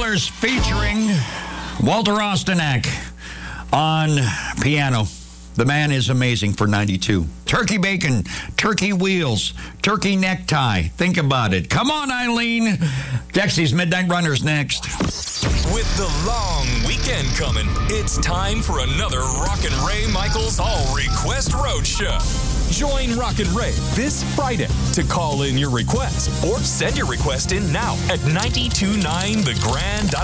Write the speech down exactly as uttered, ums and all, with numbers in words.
Brothers featuring Walter Ostanek on piano. The man is amazing for ninety-two. Turkey bacon, turkey wheels, turkey necktie. Think about it. Come on, Eileen. Dexy's Midnight Runners next. With the long weekend coming, it's time for another Rockin' Ray Michaels All Request Road Show. Join Rockin' Ray this Friday to call in your request or send your request in now at nine two nine the grand dot